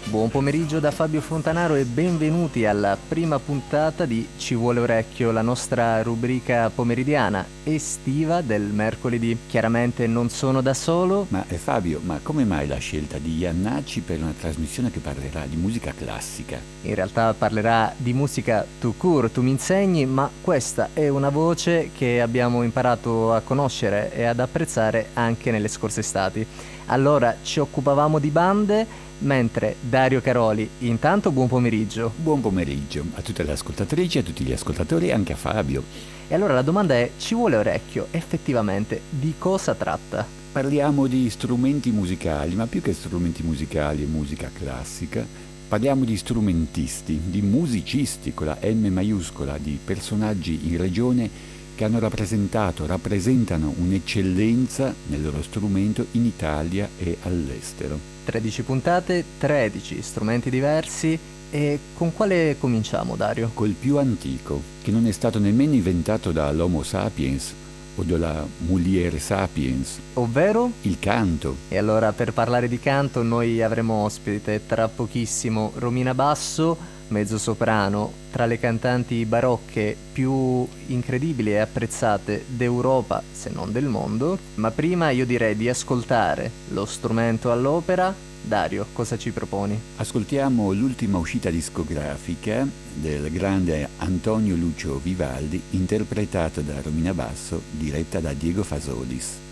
Buon pomeriggio da Fabio Fontanaro e benvenuti alla prima puntata di Ci vuole orecchio, la nostra rubrica pomeridiana estiva del mercoledì. Chiaramente non sono da solo. Ma Fabio, ma come mai la scelta di Iannacci per una trasmissione che parlerà di musica classica? In realtà parlerà di musica tout court, tu mi insegni, ma questa è una voce che abbiamo imparato a conoscere e ad apprezzare anche nelle scorse estati. Allora ci occupavamo di bande, mentre Dario Caroli, intanto buon pomeriggio. Buon pomeriggio a tutte le ascoltatrici, a tutti gli ascoltatori e anche a Fabio. E allora la domanda è, ci vuole orecchio? Effettivamente, di cosa tratta? Parliamo di strumenti musicali, ma più che strumenti musicali e musica classica, parliamo di strumentisti, di musicisti con la M maiuscola, di personaggi in regione che hanno rappresentano un'eccellenza nel loro strumento in Italia e all'estero. 13 puntate, 13 strumenti diversi. E con quale cominciamo, Dario? Col più antico, che non è stato nemmeno inventato dall'Homo sapiens o dalla Mulier sapiens, Ovvero? il canto. E allora per parlare di canto noi avremo ospite tra pochissimo Romina Basso, mezzosoprano, tra le cantanti barocche più incredibili e apprezzate d'Europa, se non del mondo. Ma prima io direi di ascoltare lo strumento all'opera. Dario, cosa ci proponi? Ascoltiamo l'ultima uscita discografica del grande Antonio Lucio Vivaldi, interpretata da Romina Basso, diretta da Diego Fasolis.